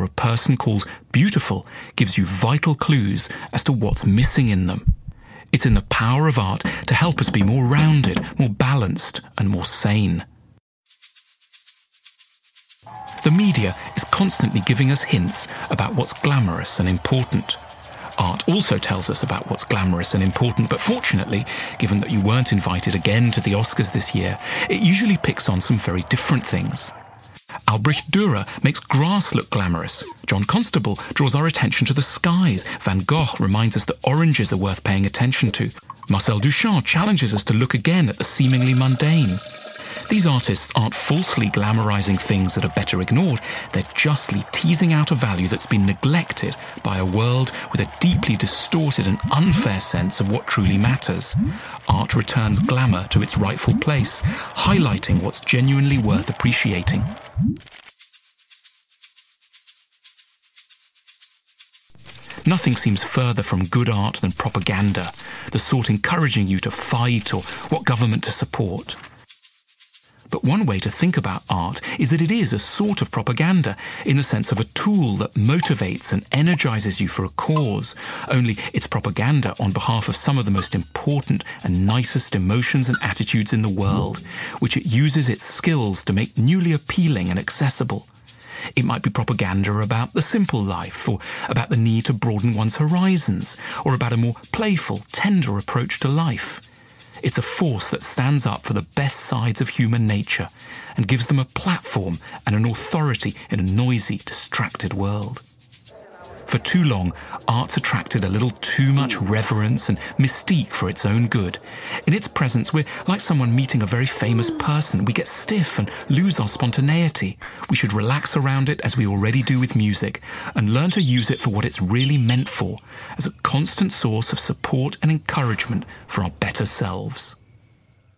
or a person calls beautiful gives you vital clues as to what's missing in them. It's in the power of art to help us be more rounded, more balanced, and more sane. The media is constantly giving us hints about what's glamorous and important. Art also tells us about what's glamorous and important, but fortunately, given that you weren't invited again to the Oscars this year, it usually picks on some very different things. Albrecht Dürer makes grass look glamorous. John Constable draws our attention to the skies. Van Gogh reminds us that oranges are worth paying attention to. Marcel Duchamp challenges us to look again at the seemingly mundane. These artists aren't falsely glamorizing things that are better ignored. They're justly teasing out a value that's been neglected by a world with a deeply distorted and unfair sense of what truly matters. Art returns glamour to its rightful place, highlighting what's genuinely worth appreciating. Nothing seems further from good art than propaganda, the sort encouraging you to fight or what government to support. But one way to think about art is that it is a sort of propaganda, in the sense of a tool that motivates and energizes you for a cause, only it's propaganda on behalf of some of the most important and nicest emotions and attitudes in the world, which it uses its skills to make newly appealing and accessible. It might be propaganda about the simple life, or about the need to broaden one's horizons, or about a more playful, tender approach to life. It's a force that stands up for the best sides of human nature and gives them a platform and an authority in a noisy, distracted world. For too long, art's attracted a little too much reverence and mystique for its own good. In its presence, we're like someone meeting a very famous person. We get stiff and lose our spontaneity. We should relax around it as we already do with music and learn to use it for what it's really meant for, as a constant source of support and encouragement for our better selves.